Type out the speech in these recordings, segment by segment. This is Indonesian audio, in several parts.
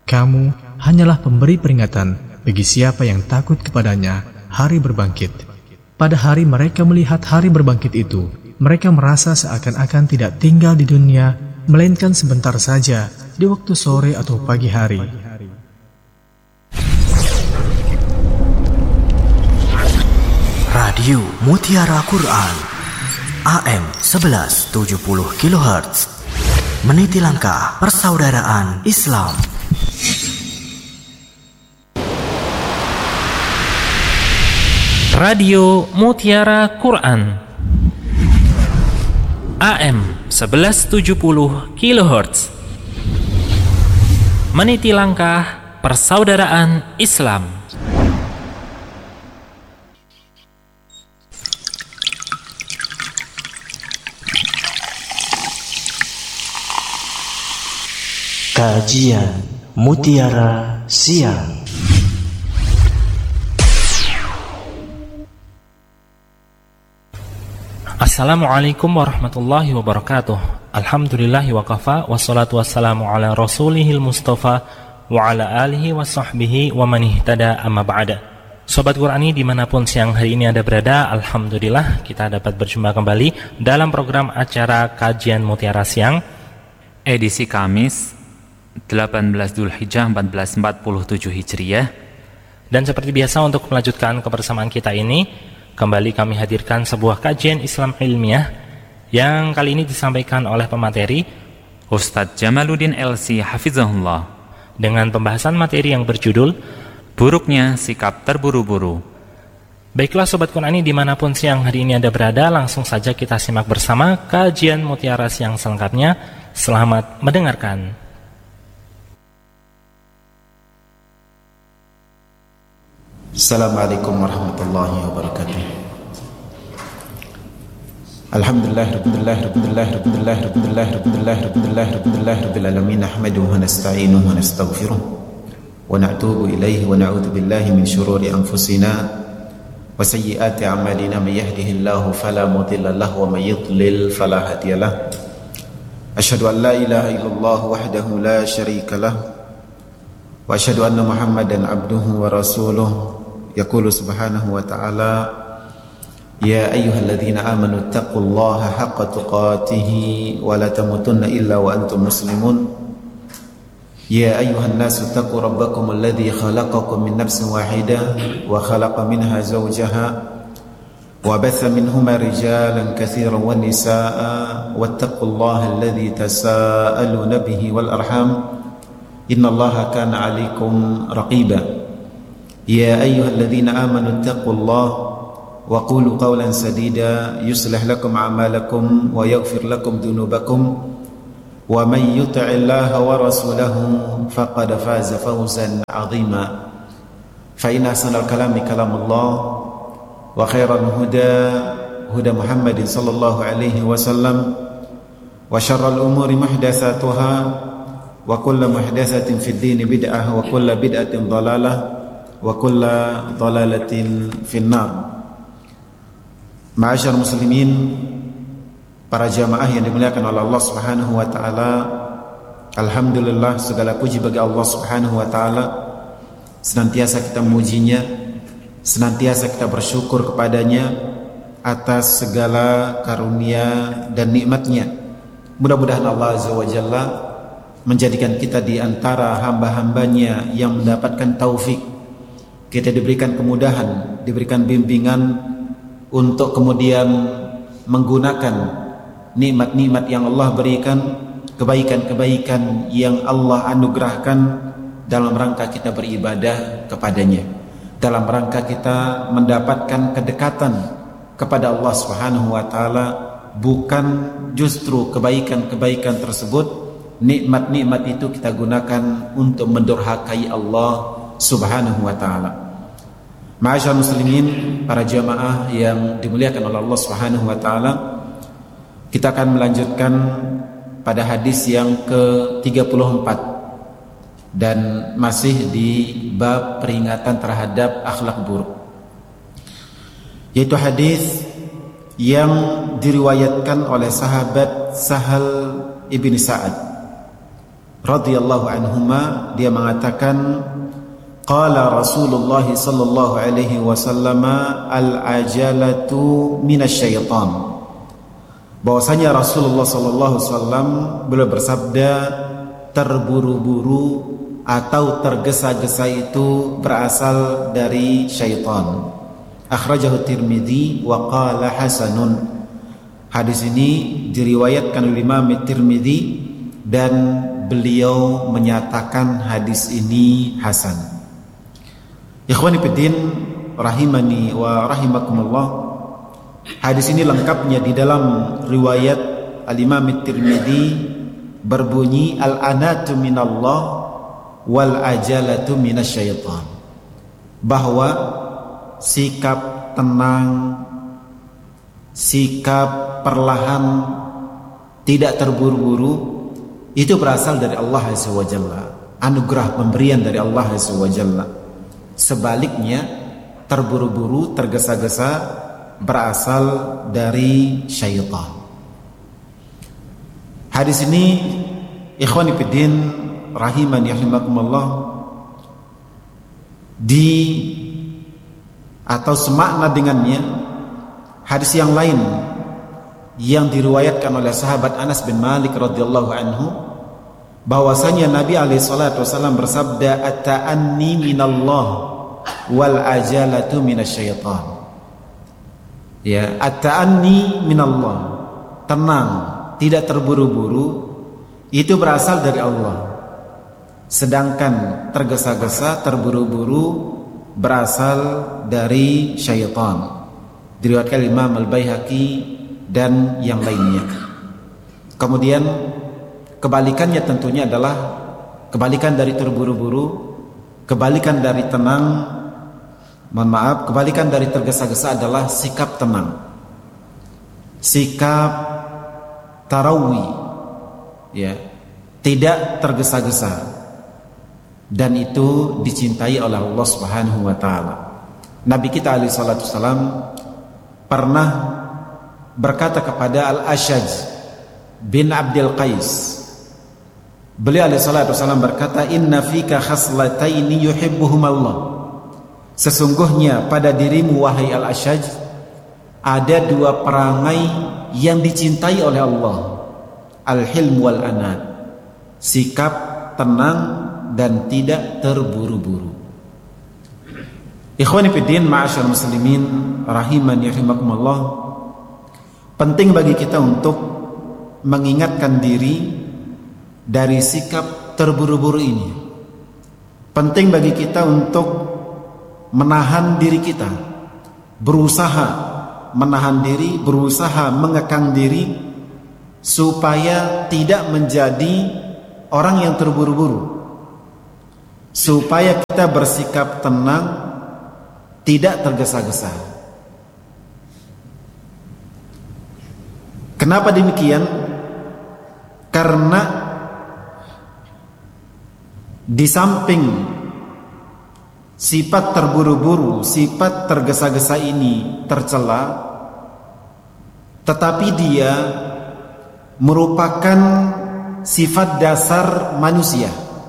Kamu hanyalah pemberi peringatan bagi siapa yang takut kepadanya hari berbangkit. Pada hari mereka melihat hari berbangkit itu, mereka merasa seakan-akan tidak tinggal di dunia, melainkan sebentar saja di waktu sore atau pagi hari. Radio Mutiara Quran AM 1170 kHz meniti langkah persaudaraan Islam. Radio Mutiara Quran AM 1170 kHz meniti langkah persaudaraan Islam. Kajian Mutiara Siang. Assalamualaikum warahmatullahi wabarakatuh. Alhamdulillahi wa kafa, wassalatu wassalamu ala rasulihil mustafa wa ala alihi wa sahbihi wa man ihtada amma ba'da. Sobat Qurani dimanapun siang hari ini Anda berada, alhamdulillah kita dapat berjumpa kembali dalam program acara Kajian Mutiara Siang edisi Kamis 18 Dzulhijjah 1447 Hijriah. Dan seperti biasa untuk melanjutkan kebersamaan kita ini, kembali kami hadirkan sebuah kajian Islam ilmiah yang kali ini disampaikan oleh pemateri Ustadz Jamaluddin LC Hafizahullah dengan pembahasan materi yang berjudul Buruknya Sikap Terburu-buru. Baiklah Sobat Qurani dimanapun siang hari ini Anda berada, langsung saja kita simak bersama kajian Mutiara Siang selengkapnya. Selamat mendengarkan. Assalamualaikum warahmatullahi wabarakatuh. Alhamdulillah alamin, nahmaduhu wa nasta'inuhu wa nastaghfiruh wa natubu ilaihi wa na'udzu billahi min shururi anfusina wa sayyiati a'malina, may yahdihillahu fala mudilla lahu wa may yudlil fala hadiyalah. Asyhadu an la ilaha illallah wahdahu la syarika lah wa asyhadu anna Muhammadan abduhu wa rasuluh. Yaqulu subhanahu wa ta'ala, ya ayyuhalladzina amanu taqullaha haqqa tuqatih wa la tamutunna illa wa antum muslimun. Ya ayyuhan nasu taqu rabbakum alladzi khalaqakum min nafsin wahidah wa khalaqa minha zawjaha wa batha minhuma rijalan katsiran wan nisaa wattaqullaha alladzi tasaaluna bihi wal arham innallaha kana 'alaikum raqiba. Ya ayyuhalladzina amanu taqullaha wa qulu qawlan sadida yuslih lakum a'malakum wa yaghfir lakum dhunubakum wa may yuti'illaha wa rasulahu faqad faza fawzan 'azima. Fa inna ahsanal kalami kalamullah wa khairal huda huda Muhammadin sallallahu alaihi wasallam wa syarrul umuri muhdatsatuha wa kullu muhdatsatin fid din bid'ah wa kullu bid'atin dhalalah wa kulla dhalalatin finnar. Ma'asyar muslimin, para jamaah yang dimuliakan oleh Allah Subhanahu wa taala, alhamdulillah segala puji bagi Allah Subhanahu wa taala. Senantiasa kita memujinya, senantiasa kita bersyukur kepadanya atas segala karunia dan nikmatnya. Mudah-mudahan Allah Azza wa Jalla menjadikan kita di antara hamba-hambanya yang mendapatkan taufik. Kita diberikan kemudahan, diberikan bimbingan untuk kemudian menggunakan nikmat-nikmat yang Allah berikan, kebaikan-kebaikan yang Allah anugerahkan dalam rangka kita beribadah kepadanya, dalam rangka kita mendapatkan kedekatan kepada Allah Subhanahu wa taala. Bukan justru kebaikan-kebaikan tersebut, nikmat-nikmat itu kita gunakan untuk mendurhakai Allah Subhanahu wa ta'ala. Ma'asyar muslimin, para jamaah yang dimuliakan oleh Allah Subhanahu wa ta'ala, kita akan melanjutkan pada hadis yang ke-34 dan masih di bab peringatan terhadap akhlak buruk, yaitu hadis yang diriwayatkan oleh sahabat Sahal ibn Sa'ad radhiyallahu anhuma, dia mengatakan, qala Rasulullah sallallahu alaihi wasallam, al-ajalatu minasyaitan. Bahwasanya Rasulullah sallallahu alaihi wasallam beliau bersabda, terburu-buru atau tergesa-gesa itu berasal dari syaitan. Akhrajahu Tirmidzi wa qala hasanun. Hadis ini diriwayatkan oleh Imam Tirmidzi dan beliau menyatakan hadis ini hasan. Ikhwani fiddin rahimani wa rahimakumullah. Hadis ini lengkapnya di dalam riwayat Al-Imam Tirmidzi berbunyi al-anatu minallah wal ajalatu minasyaitan. Bahwa sikap tenang, sikap perlahan, tidak terburu-buru itu berasal dari Allah Azza wa Jalla, anugerah pemberian dari Allah Azza wa Jalla. Sebaliknya, terburu-buru, tergesa-gesa berasal dari syaitan. Hadis ini, ikhwani fiddin rahimani rahimakumullah, atau semakna dengannya hadis yang lain yang diriwayatkan oleh sahabat Anas bin Malik radhiyallahu anhu, bahwasanya Nabi alaihi salatu wasallam bersabda, at-ta'anni minallah wal ajalatu minasyaitan. Ya, at-ta'anni minallah, tenang, tidak terburu-buru, itu berasal dari Allah. Sedangkan tergesa-gesa, terburu-buru berasal dari syaitan. Diriwayatkan Imam Al-Baihaqi dan yang lainnya. Kemudian kebalikannya tentunya adalah kebalikan dari terburu-buru, kebalikan dari tenang, kebalikan dari tergesa-gesa adalah sikap tenang, sikap tarawi, ya, tidak tergesa-gesa, dan itu dicintai oleh Allah Subhanahu wa taala. Nabi kita alaihi salatu wasalam pernah berkata kepada Al-Ashaj bin Abdul Qais, beliau alaihi salatu wasallam berkata, inna fika khaslataini yuhibbuhum Allah. Sesungguhnya pada dirimu wahai Al-Ashaj ada dua perangai yang dicintai oleh Allah, al-hilm wal anad, sikap tenang dan tidak terburu-buru. Ikhwani fiddin ma'asyar muslimin rahimani rahimakumullah, penting bagi kita untuk mengingatkan diri dari sikap terburu-buru ini. Penting bagi kita untuk menahan diri kita, berusaha menahan diri, berusaha mengekang diri supaya tidak menjadi orang yang terburu-buru, supaya kita bersikap tenang, tidak tergesa-gesa. Kenapa demikian? Karena di samping sifat terburu-buru, sifat tergesa-gesa ini tercela, tetapi dia merupakan sifat dasar manusia,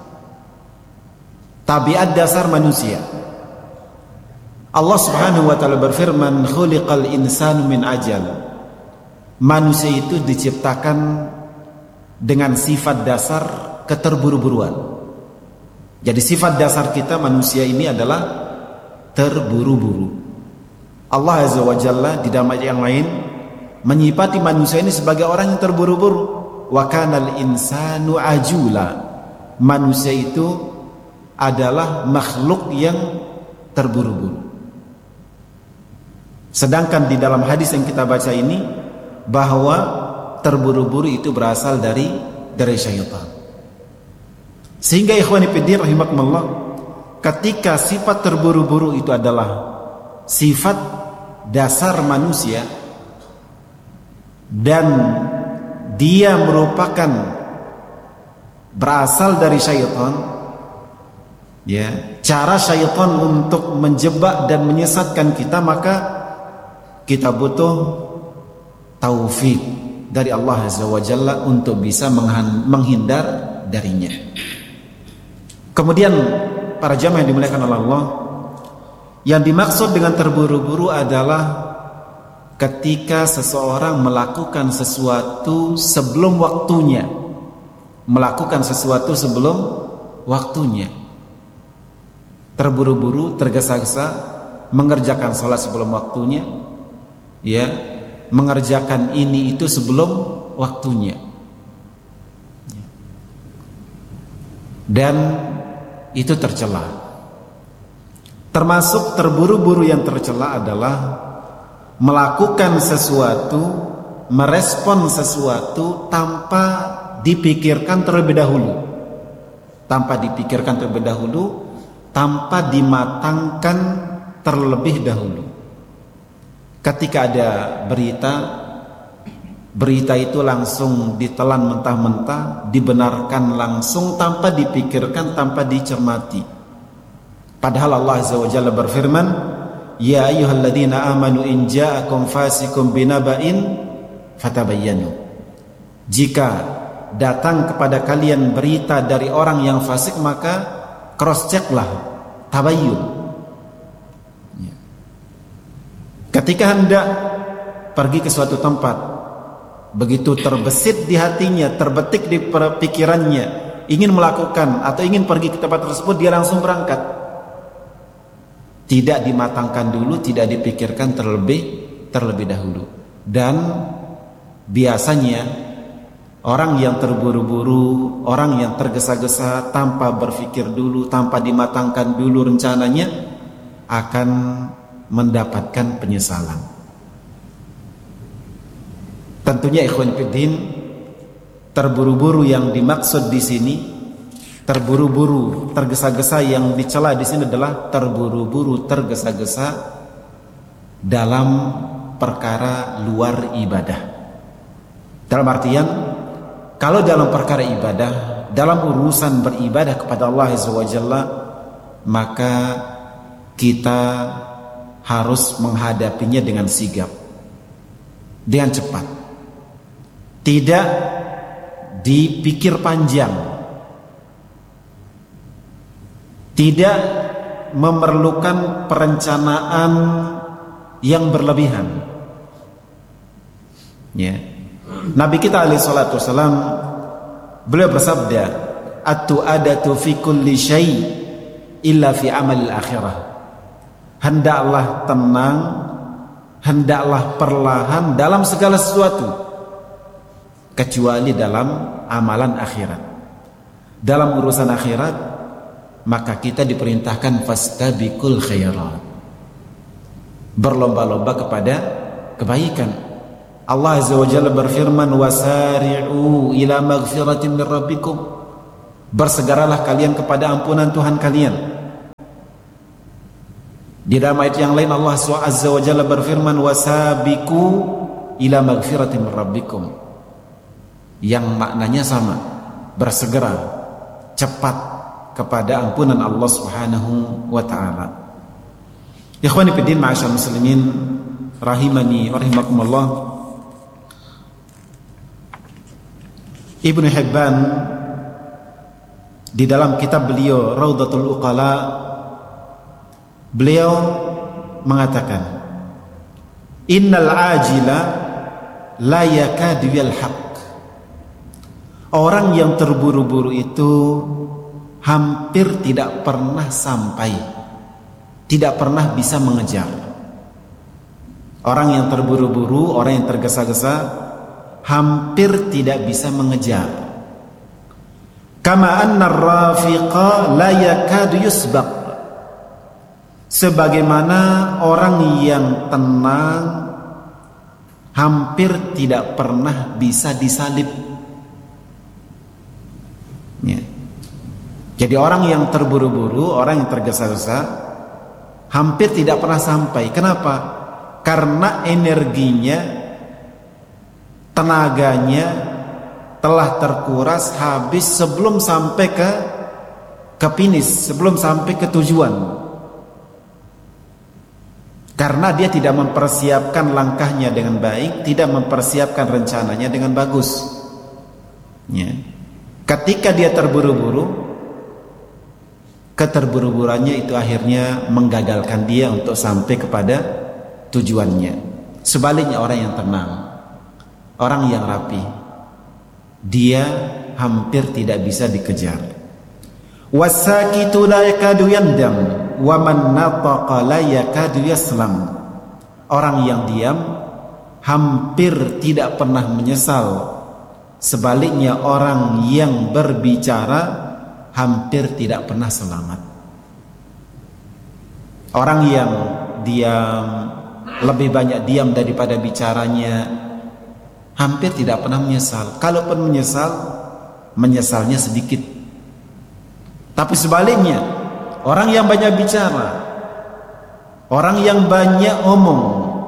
tabiat dasar manusia. Allah Subhanahu wa taala berfirman, khuliqal insanu min ajal. Manusia itu diciptakan dengan sifat dasar keterburu-buruan. Jadi sifat dasar kita manusia ini adalah terburu-buru. Allah Azza wa Jalla di dalam ayat yang lain menyifati manusia ini sebagai orang yang terburu-buru. Wa kanal insanu ajula. Manusia itu adalah makhluk yang terburu-buru. Sedangkan di dalam hadis yang kita baca ini, bahwa terburu-buru itu berasal dari syaitan. Sehingga ikhwani fiddin rahimakumullah, ketika sifat terburu-buru itu adalah sifat dasar manusia dan dia merupakan berasal dari syaitan, ya, cara syaitan untuk menjebak dan menyesatkan kita, maka kita butuh taufik dari Allah Azza wa Jalla untuk bisa menghindar darinya. Kemudian para jamaah yang dimuliakan oleh Allah, yang dimaksud dengan terburu-buru adalah ketika seseorang melakukan sesuatu sebelum waktunya. Melakukan sesuatu sebelum waktunya. Terburu-buru, tergesa-gesa, mengerjakan salat sebelum waktunya, ya, mengerjakan ini itu sebelum waktunya. Dan itu tercela. Termasuk terburu-buru yang tercela adalah melakukan sesuatu, merespon sesuatu tanpa dipikirkan terlebih dahulu. Tanpa dipikirkan terlebih dahulu, tanpa dimatangkan terlebih dahulu. Ketika ada berita itu langsung ditelan mentah-mentah, dibenarkan langsung tanpa dipikirkan, tanpa dicermati. Padahal Allah Azza wa Jalla berfirman, ya ayyuhalladzina amanu in ja'akum fasikum binaba'in fatabayyanu. Jika datang kepada kalian berita dari orang yang fasik, maka cross checklah, tabayyun. Ketika hendak pergi ke suatu tempat, begitu terbesit di hatinya, terbetik di pikirannya, ingin melakukan atau ingin pergi ke tempat tersebut, dia langsung berangkat. Tidak dimatangkan dulu, tidak dipikirkan terlebih dahulu. Dan biasanya orang yang terburu-buru, orang yang tergesa-gesa, tanpa berpikir dulu, tanpa dimatangkan dulu rencananya, akan mendapatkan penyesalan. Tentunya ikhwan fillah, terburu-buru yang dimaksud di sini, terburu-buru, tergesa-gesa yang dicela di sini adalah terburu-buru, tergesa-gesa dalam perkara luar ibadah. Dalam artian, kalau dalam perkara ibadah, dalam urusan beribadah kepada Allah Azza wa Jalla, maka kita harus menghadapinya dengan sigap, dengan cepat, tidak dipikir panjang, tidak memerlukan perencanaan yang berlebihan. Ya. Nabi kita alaihi salatu wasalam, beliau bersabda, at-tu'adatu fi kulli syai' illa fi amal al-akhirah. Hendaklah tenang, hendaklah perlahan dalam segala sesuatu, kecuali dalam amalan akhirat. Dalam urusan akhirat, maka kita diperintahkan fastabiqul khairat, berlomba-lomba kepada kebaikan. Allah Azza wa Jalla berfirman, wasari'u ila maghfiratin min rabbikum, bersegeralah kalian kepada ampunan Tuhan kalian. Di dalam ayat yang lain Allah Azza wa Jalla berfirman, wasabiqu ila maghfiratin min rabbikum, yang maknanya sama, bersegera, cepat kepada ampunan Allah Subhanahu wa taala. Ikhwani fi din, ma'asyar muslimin rahimani wa rahimakumullah. Ibnu Hibban di dalam kitab beliau Raudatul Uqala, beliau mengatakan, innal ajila la yakadu yalhaq. Orang yang terburu-buru itu hampir tidak pernah sampai, tidak pernah bisa mengejar. Orang yang terburu-buru, orang yang tergesa-gesa, hampir tidak bisa mengejar. Kama anna ar-rafiqa la yakadu yusbaq. Sebagaimana orang yang tenang hampir tidak pernah bisa disalib. Ya. Jadi orang yang terburu-buru, orang yang tergesa-gesa, hampir tidak pernah sampai. Kenapa? Karena energinya, tenaganya telah terkuras habis sebelum sampai ke finish, sebelum sampai ke tujuan. Karena dia tidak mempersiapkan langkahnya dengan baik, tidak mempersiapkan rencananya dengan bagus. Ya. Ketika dia terburu-buru, keterburu-buruannya itu akhirnya menggagalkan dia untuk sampai kepada tujuannya. Sebaliknya orang yang tenang, orang yang rapi, dia hampir tidak bisa dikejar. Wasakitu la yakadu yandam wa man nataqa la yakadu yaslam. Orang yang diam hampir tidak pernah menyesal. Sebaliknya orang yang berbicara hampir tidak pernah selamat. Orang yang diam, lebih banyak diam daripada bicaranya, hampir tidak pernah menyesal. Kalaupun menyesal, menyesalnya sedikit. Tapi sebaliknya, orang yang banyak bicara, orang yang banyak omong,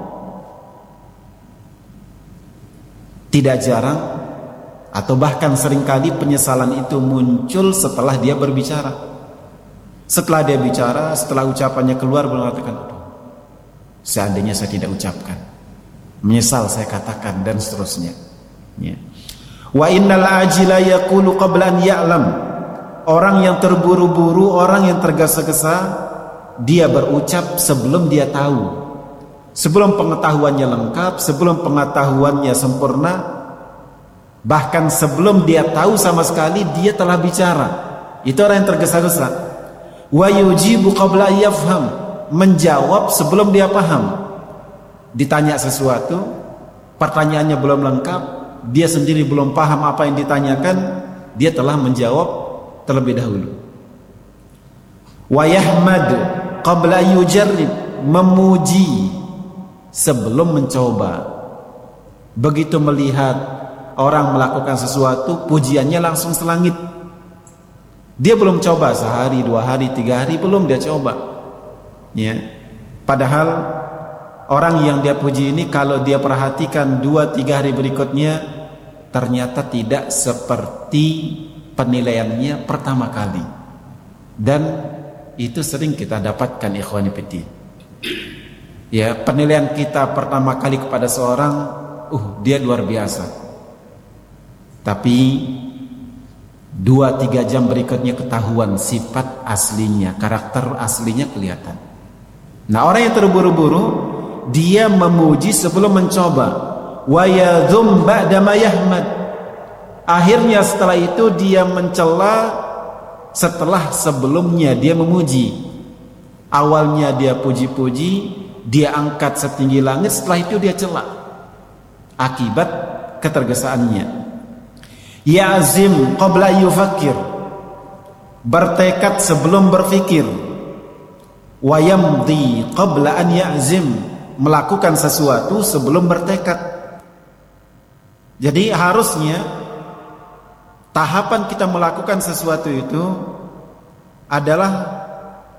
tidak jarang atau bahkan seringkali penyesalan itu muncul setelah dia berbicara. Setelah dia bicara, setelah ucapannya keluar, mengatakan, seandainya saya tidak ucapkan, menyesal saya katakan, dan seterusnya. Ya. Wa innal ajila yaqulu qabla an ya'lam. Orang yang terburu-buru, orang yang tergesa-gesa, dia berucap sebelum dia tahu, sebelum pengetahuannya lengkap, sebelum pengetahuannya sempurna, bahkan sebelum dia tahu sama sekali dia telah bicara. Itu orang yang tergesa-gesa. Wa yujibu qabla yafham, menjawab sebelum dia paham. Ditanya sesuatu, pertanyaannya belum lengkap, dia sendiri belum paham apa yang ditanyakan, dia telah menjawab terlebih dahulu. Wa yahmad qabla yujarrib, memuji sebelum mencoba. Begitu melihat orang melakukan sesuatu, pujiannya langsung selangit. Dia belum coba sehari, 2 hari, 3 hari, belum dia coba. Ya. Padahal orang yang dia puji ini, kalau dia perhatikan 2-3 hari berikutnya, ternyata tidak seperti penilaiannya pertama kali. Dan itu sering kita dapatkan, ikhwani fillah. Ya, penilaian kita pertama kali kepada seorang, dia luar biasa. Tapi 2-3 jam berikutnya ketahuan sifat aslinya, karakter aslinya kelihatan. Nah, orang yang terburu-buru, dia memuji sebelum mencoba. Wa yadhum ba'da ma yahmad. Akhirnya setelah itu dia mencela setelah sebelumnya dia memuji. Awalnya dia puji-puji, dia angkat setinggi langit, setelah itu dia cela. Akibat ketergesaannya. Ya'zim qabla yufakkir, bertekad sebelum berfikir. Wa yamdi qabla an ya'zim, melakukan sesuatu sebelum bertekad. Jadi harusnya tahapan kita melakukan sesuatu itu adalah